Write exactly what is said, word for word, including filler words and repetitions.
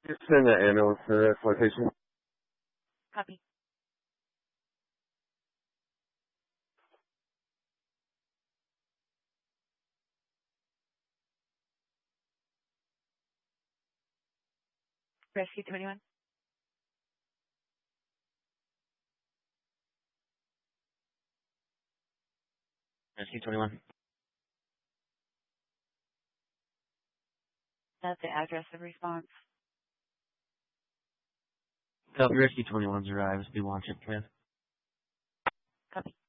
Just send the ambulance to this location. Copy. Rescue twenty-one. Rescue twenty-one. That's the address of response. Copy. Rescue twenty-one's arrives. Be watching, command. Copy.